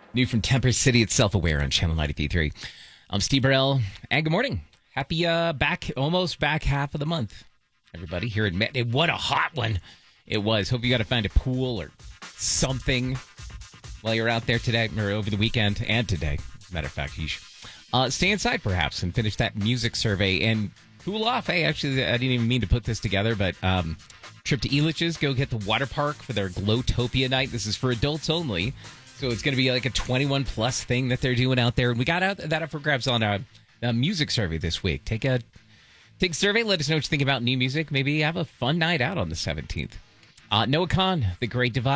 New from Temper City, it's Self-Aware on Channel 93.3. I'm Steve Burrell, and good morning. Happy almost back half of the month, everybody, here at Met. What a hot one it was. Hope you got to find a pool or something while you're out there today or over the weekend and today. As a matter of fact, stay inside perhaps and finish that music survey and cool off. Hey, actually, I didn't even mean to put this together, but trip to Elitch's, go get the water park for their Glowtopia night. This is for adults only. So it's going to be like a 21 plus thing that they're doing out there. And we got that up for grabs on a music survey this week. Take a survey. Let us know what you think about new music. Maybe have a fun night out on the 17th. Noah Khan, The Great Divide.